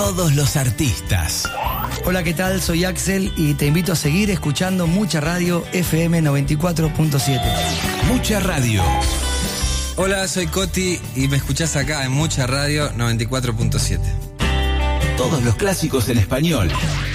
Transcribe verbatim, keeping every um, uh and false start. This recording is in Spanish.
todos los artistas. Hola, ¿qué tal? Soy Axel y te invito a seguir escuchando Mucha Radio F M noventa y cuatro punto siete. Mucha Radio. Hola, soy Coti y me escuchás acá en Mucha Radio noventa y cuatro punto siete. Todos los clásicos en español.